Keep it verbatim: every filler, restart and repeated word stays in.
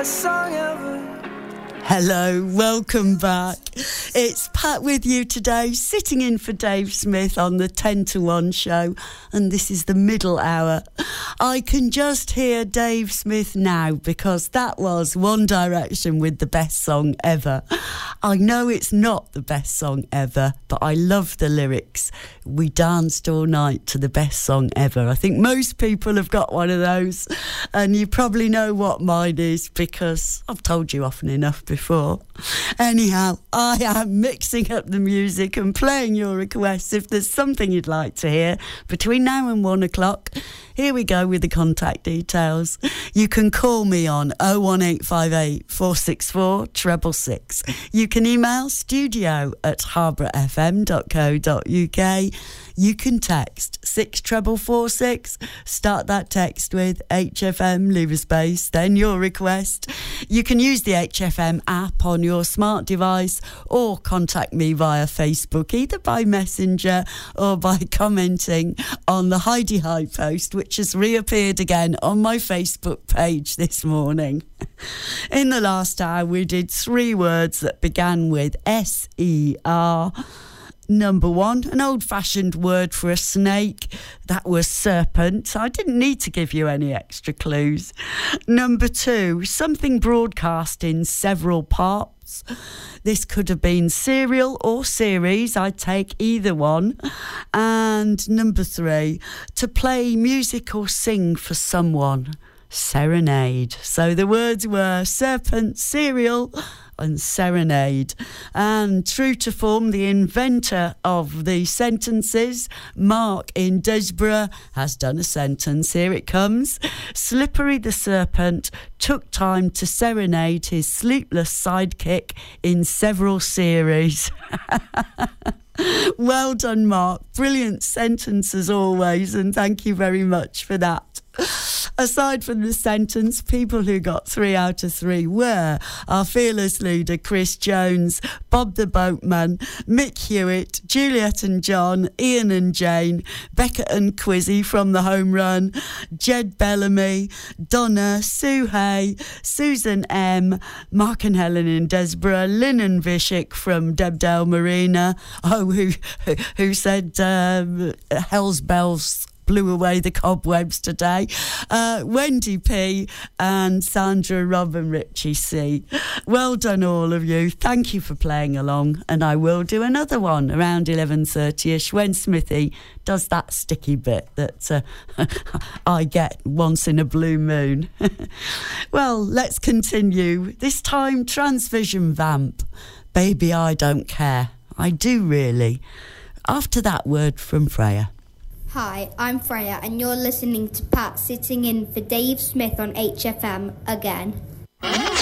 Hello, welcome back. It's Pat with you today, sitting in for Dave Smith on the ten to one show, and this is the middle hour. I can just hear Dave Smith now because that was One Direction with the best song ever. I know it's not the best song ever, but I love the lyrics. We danced all night to the best song ever. I think most people have got one of those, and you probably know what mine is because I've told you often enough before. Anyhow, I am mixing up the music and playing your requests if there's something you'd like to hear between now and one o'clock. Here we go with the contact details. You can call me on oh one eight five eight, four six four, six six six. You can email studio at harborough f m dot co dot u k. You can text six four four six. Start that text with H F M, leave a space, then your request. You can use the H F M app on your smart device or contact me via Facebook, either by Messenger or by commenting on the Heidi High post, which has reappeared again on my Facebook page this morning. In the last hour, we did three words that began with S E R. Number one, an old-fashioned word for a snake. That was serpent. I didn't need to give you any extra clues. Number two, something broadcast in several parts. This could have been serial or series. I'd take either one. And number three, to play music or sing for someone. Serenade. So the words were serpent, serial and serenade. And true to form, the inventor of the sentences, Mark in Desborough, has done a sentence. Here it comes. Slippery the serpent took time to serenade his sleepless sidekick in several series. Well done, Mark. Brilliant sentence as always, and thank you very much for that. Aside from the sentence, people who got three out of three were our fearless leader, Chris Jones, Bob the Boatman, Mick Hewitt, Juliet and John, Ian and Jane, Becca and Quizzy from the Home Run, Jed Bellamy, Donna, Sue Hay, Susan M, Mark and Helen in Desborough, Lynn and Vishik from Debdale Marina, oh, who, who said um, Hell's Bells blew away the cobwebs today. Uh, Wendy P and Sandra Robin Richie C. Well done, all of you. Thank you for playing along, and I will do another one around eleven thirty-ish when Smithy does that sticky bit that uh, I get once in a blue moon. Well, let's continue. This time, Transvision Vamp. Baby, I don't care. I do really. After that word from Freya. Hi, I'm Freya, and you're listening to Pat sitting in for Dave Smith on H F M again.